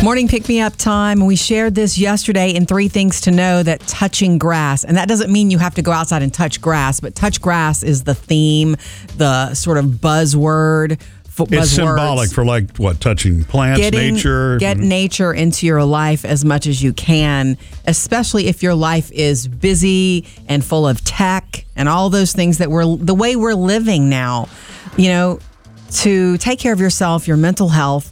Morning pick-me-up time. We shared this yesterday in 3 Things to Know, that touching grass, and that doesn't mean you have to go outside and touch grass, but touch grass is the theme, the sort of buzzword. It's symbolic for touching plants, nature. Get nature into your life as much as you can, especially if your life is busy and full of tech and all those things that the way we're living now. To take care of yourself, your mental health,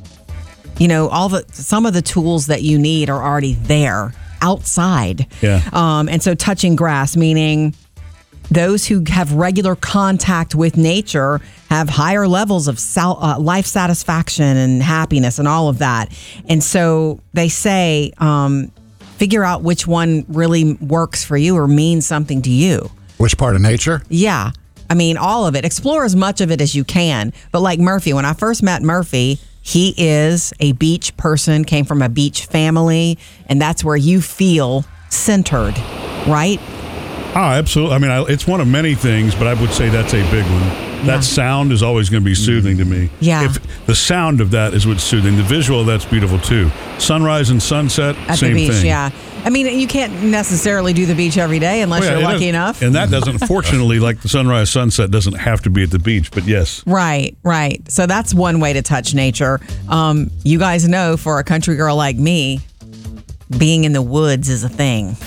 some of the tools that you need are already there outside. Yeah. And so touching grass, meaning those who have regular contact with nature have higher levels of life satisfaction and happiness and all of that. And so they say, figure out which one really works for you or means something to you. Which part of nature? Yeah. I mean, all of it. Explore as much of it as you can. But like Murphy, when I first met Murphy, he is a beach person, came from a beach family, and that's where you feel centered, right? Oh, absolutely. I mean, it's one of many things, but I would say that's a big one. Yeah. That sound is always going to be soothing to me. Yeah. If the sound of that is what's soothing. The visual of that's beautiful too. Sunrise and sunset, At same the beach, thing. yeah. I mean, you can't necessarily do the beach every day unless you're lucky enough. And that doesn't, fortunately, like the sunrise, sunset doesn't have to be at the beach, but yes. Right. So that's one way to touch nature. You guys know, for a country girl like me, being in the woods is a thing.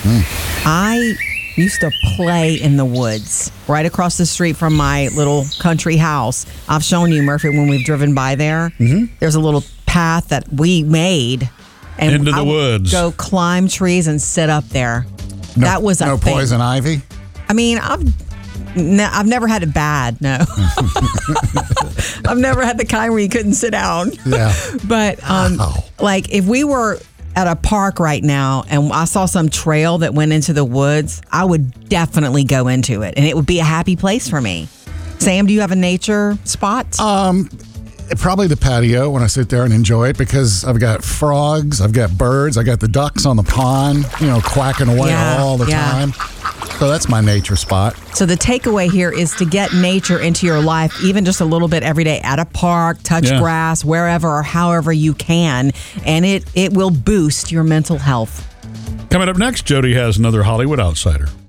I used to play in the woods right across the street from my little country house. I've shown you, Murphy, when we've driven by there. Mm-hmm. There's a little path that we made. And into the woods. Go climb trees and sit up there. That was a thing. No poison ivy? I mean, I've never had it bad, no. I've never had the kind where you couldn't sit down. Yeah. But if we were at a park right now and I saw some trail that went into the woods, I would definitely go into it, and it would be a happy place for me. Sam, do you have a nature spot? Probably the patio when I sit there and enjoy it, because I've got frogs, I've got birds, I got the ducks on the pond, quacking away all the time. So that's my nature spot. So the takeaway here is to get nature into your life, even just a little bit every day, at a park, touch grass, wherever or however you can, and it will boost your mental health. Coming up next, Jody has another Hollywood Outsider.